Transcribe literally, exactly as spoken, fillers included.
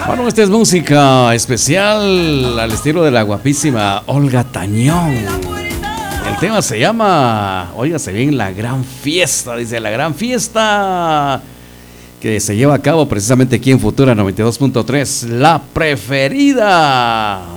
Bueno, esta es música especial al estilo de la guapísima Olga Tañón. El tema se llama, óigase bien, La Gran Fiesta. Dice, La Gran Fiesta, que se lleva a cabo precisamente aquí en Futura noventa y dos punto tres, La Preferida.